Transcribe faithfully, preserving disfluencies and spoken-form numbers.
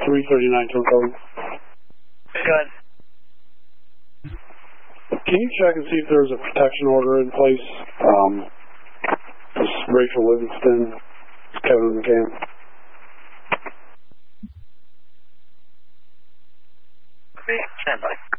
three thirty-nine turn code. Go ahead. Can you check and see if there's a protection order in place? Um, this is Rachel Livingston, Kevin McCann. Okay, stand by.